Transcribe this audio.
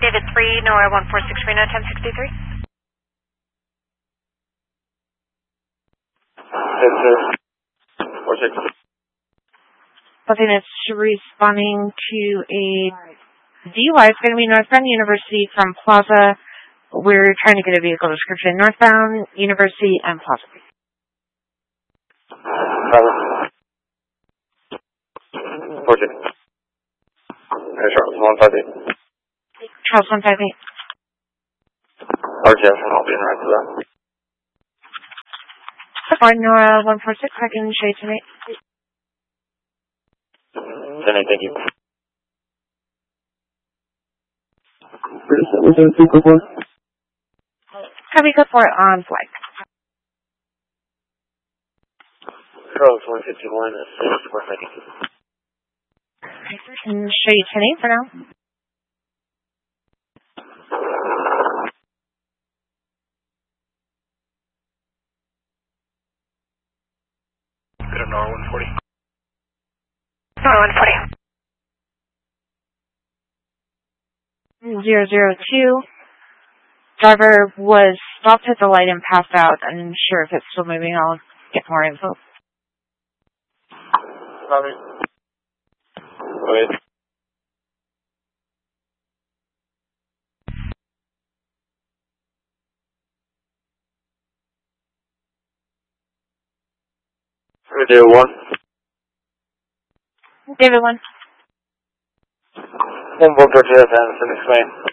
David 3, Nora 146, Reno 1063. I think it's responding to a DUI. It's going to be northbound University from Plaza. We're trying to get a vehicle description. Northbound University and Plaza. Charles 158. RTF, I'll be in right to that. Nora 146, I can show you tonight. Jenny, thank you. What's that super for? Copy code for on flight. Charles 151 is 4 seconds. I can show you 10-8 for now. Good at Nora 140. Nora 140. 002. Driver was stopped at the light and passed out. I'm unsure if it's still moving. I'll get more info. Copy. Wait. David 1. David 1. 1 Voltage and explain.